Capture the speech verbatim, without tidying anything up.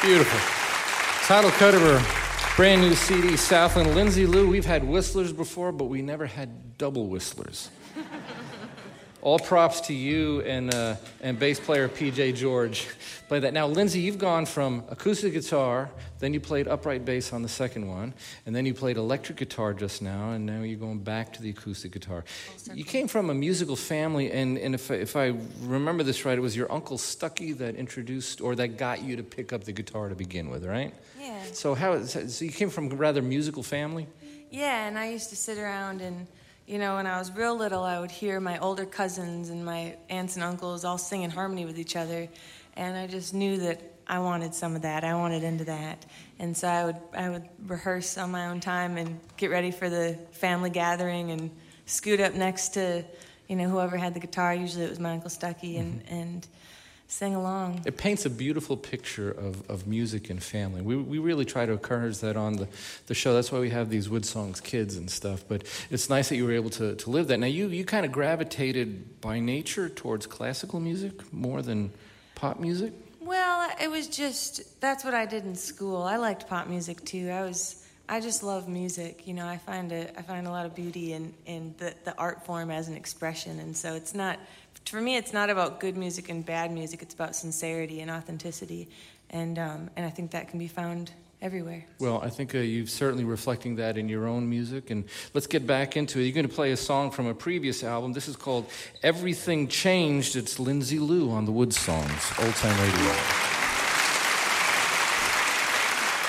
Beautiful. Title cut of her brand new C D, Southland. Lindsay Lou, we've had whistlers before, but we never had double whistlers. All props to you and uh, and bass player P J George. Play that. Now, Lindsay, you've gone from acoustic guitar, then you played upright bass on the second one, and then you played electric guitar just now, and now you're going back to the acoustic guitar. You came from a musical family, and, and if, I, if I remember this right, it was your Uncle Stucky that introduced, or that got you to pick up the guitar to begin with, right? Yeah. So how? So you came from a rather musical family? Yeah, and I used to sit around and, you know, when I was real little, I would hear my older cousins and my aunts and uncles all sing in harmony with each other, and I just knew that I wanted some of that. I wanted into that, and so I would I would rehearse on my own time and get ready for the family gathering and scoot up next to, you know, whoever had the guitar. Usually it was my Uncle Stucky, and mm-hmm. and sing along. It paints a beautiful picture of, of music and family. We we really try to encourage that on the, the show. That's why we have these Wood Songs Kids and stuff. But it's nice that you were able to, to live that. Now, you, you kind of gravitated by nature towards classical music more than pop music? Well, it was just, that's what I did in school. I liked pop music, too. I was, I just love music. You know, I find a, I find a lot of beauty in, in the, the art form as an expression. And so it's not, for me, it's not about good music and bad music. It's about sincerity and authenticity. And um, and I think that can be found everywhere. Well, I think uh, you're certainly reflecting that in your own music. And let's get back into it. You're going to play a song from a previous album. This is called Everything Changed. It's Lindsay Lou on the Wood Songs, Old Time Radio.